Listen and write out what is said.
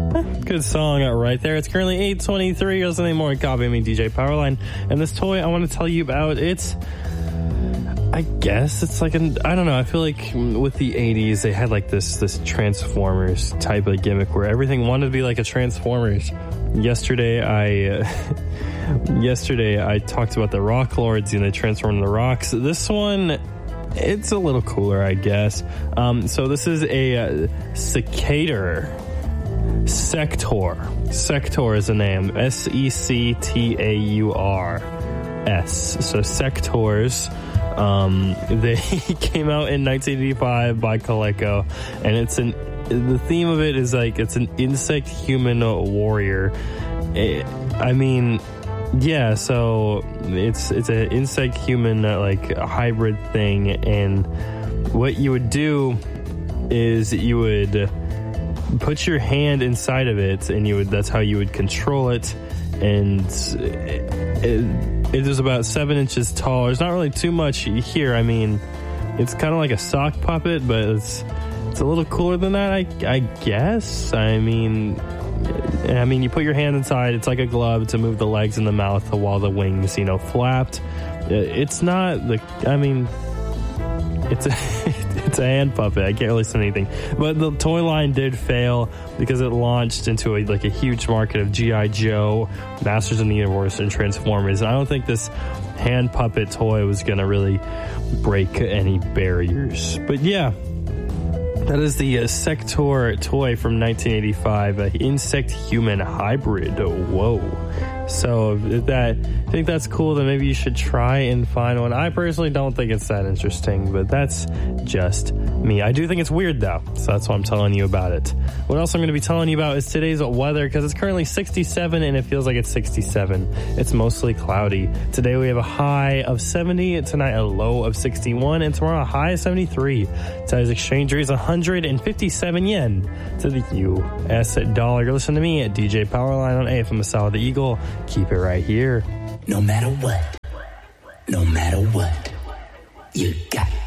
Good song right there. It's currently 8:23. You're listening more Copy Me, DJ Powerline. And this toy I want to tell you about, I guess it's like I don't know. I feel like with the 80s, they had like this Transformers type of gimmick where everything wanted to be like a Transformers. Yesterday, I talked about the Rock Lords and they transformed into rocks. This one, it's a little cooler, I guess. So this is a Sectaur. Sectaur is the name. Sectaurs. So Sectaurs. They came out in 1985 by Coleco, and the theme of it is like it's an insect human warrior. So it's an insect human like hybrid thing, and what you would do is you would put your hand inside of it, and that's how you would control it, and it is about 7 inches tall. There's not really too much here. I mean, it's kind of like a sock puppet, but it's a little cooler than that, I guess. I mean, you put your hand inside. It's like a glove to move the legs and the mouth while the wings, flapped. It's not it's a hand puppet. I can't really say anything. But the toy line did fail because it launched into a huge market of G.I. Joe, Masters of the Universe, and Transformers. And I don't think this hand puppet toy was going to really break any barriers. But yeah, that is the Sectaur toy from 1985, an insect-human hybrid. Whoa. So if I think that's cool, then maybe you should try and find one. I personally don't think it's that interesting, but that's just me. I do think it's weird, though, so that's why I'm telling you about it. What else I'm going to be telling you about is today's weather, because it's currently 67, and it feels like it's 67. It's mostly cloudy. Today we have a high of 70, tonight a low of 61, and tomorrow a high of 73. Today's exchange rate is 157 yen to the U.S. dollar. You're listening to me at DJ Powerline on AFM Masala the Eagle. Keep it right here. No matter what, you got